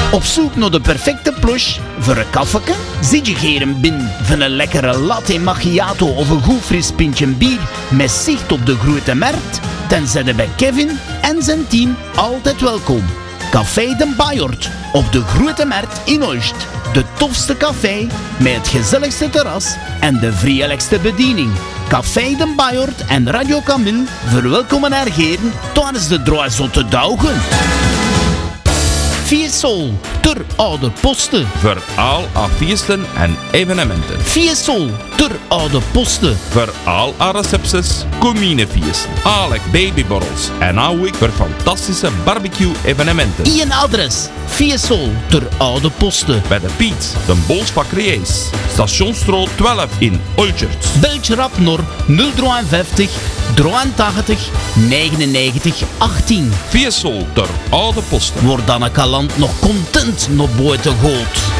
Op zoek naar de perfecte plush voor een koffieke? Zit je geren binnen van een lekkere latte macchiato of een goed fris pintje bier met zicht op de Grote Markt? Dan zijn we bij Kevin en zijn team altijd welkom. Café de Bajort op de Grote Markt in Oost. De tofste café met het gezelligste terras en de vriendelijkste bediening. Café de Bajort en Radio Camille verwelkomen haar heren tijdens de Droizotte Daugen. Fiesol, ter oude posten. Voor al haar feesten en evenementen. Fiesol, ter oude posten. Voor al haar recepties, communefeesten, alle babyborrels en hou ik voor fantastische barbecue-evenementen. Ian adres, Fiesol, ter oude posten. Bij de Piet, de Bolsbakkeries, Stationsstraat 12 in Olchert. Beltje rap naar 053 83 99 18. Fiesol ter oude posten. Wordt dan een kalant nog content naar buiten gehaald.